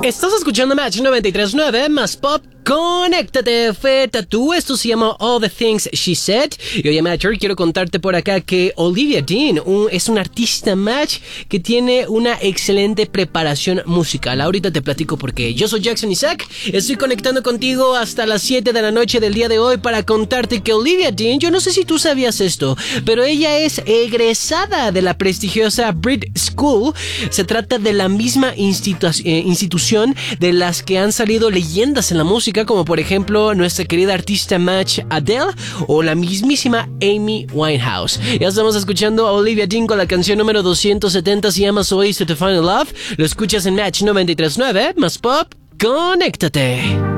Estás escuchando Match 93.9 más Pop. Conéctate, fue Tatú. Esto se llama All the Things She Said. Y oye, Matcher, quiero contarte por acá que Olivia Dean es un artista, Match, que tiene una excelente preparación musical. Ahorita te platico por qué. Yo soy Jackson Isaac. Estoy conectando contigo hasta las 7 de la noche del día de hoy para contarte que Olivia Dean, yo no sé si tú sabías esto, pero ella es egresada de la prestigiosa Brit School. Se trata de la misma institución de las que han salido leyendas en la música, como por ejemplo nuestra querida artista Match Adele o la mismísima Amy Winehouse. Ya estamos escuchando a Olivia Dean con la canción número 270, se llama So Easy to Find Love. Lo escuchas en Match 93.9 más Pop. Conéctate.